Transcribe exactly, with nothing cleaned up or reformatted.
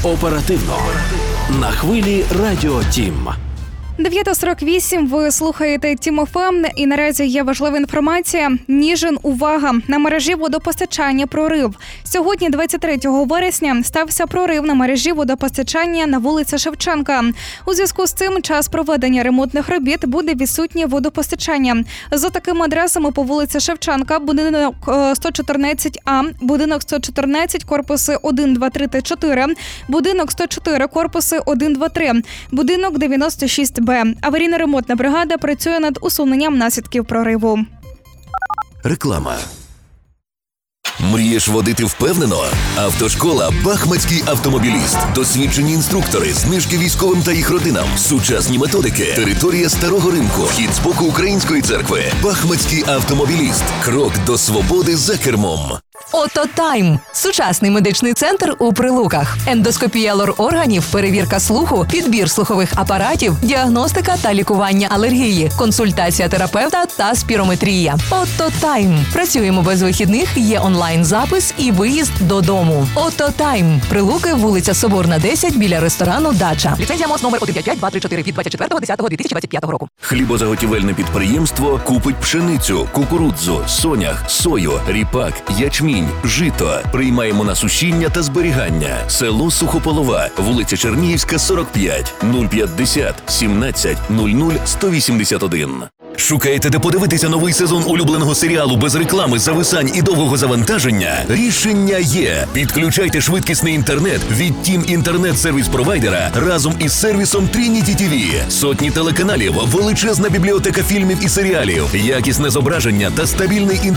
Оперативно. На хвилі Радіо Тім. дев'ята сорок вісім, ви слухаєте Тім еф ем, і наразі є важлива інформація. Ніжин, увага! На мережі водопостачання прорив. Сьогодні, двадцять третього вересня, стався прорив на мережі водопостачання на вулиці Шевченка. У зв'язку з цим час проведення ремонтних робіт буде відсутнє водопостачання. За такими адресами по вулиці Шевченка, будинок сто чотирнадцять А, будинок сто чотирнадцять, корпуси один, два, три та чотири, будинок сто чотири, корпуси один, два, три, будинок дев'яносто шість Б. Аварійно-ремонтна бригада працює над усуненням наслідків прориву. Реклама. Мрієш водити впевнено? Автошкола «Бахмацький автомобіліст». Досвідчені інструктори, знижки військовим та їх родинам, сучасні методики, територія Старого Ринку, вхід з боку Української церкви. «Бахмацький автомобіліст». Крок до свободи за кермом. Ототайм – сучасний медичний центр у Прилуках. Ендоскопія лор-органів, перевірка слуху, підбір слухових апаратів, діагностика та лікування алергії, консультація терапевта та спірометрія. Ототайм. Працюємо без вихідних, є онлайн-запис і виїзд додому. Ототайм. Прилуки, вулиця Соборна, десять, біля ресторану «Дача». Ліцензія МОЗ номер один п'ять п'ять два три чотири від двадцять четвертого лютого дві тисячі двадцять п'ятого року. Хлібозаготівельне підприємство купить пшеницю, кукурудзу, сонях, сою, ріпак, ячмінь, жито. Приймаємо на сушіння та зберігання. Село Сухополова, вулиця Чернігівська, сорок п'ять, нуль п'ятдесят, сімнадцять, нуль нуль, сто вісімдесят один. Шукаєте, де подивитися новий сезон улюбленого серіалу без реклами, зависань і довгого завантаження? Рішення є. Підключайте швидкісний інтернет від Тім інтернет-сервіс-провайдера разом із сервісом Trinity ті ві. Сотні телеканалів, величезна бібліотека фільмів і серіалів, якісне зображення та стабільний інтернет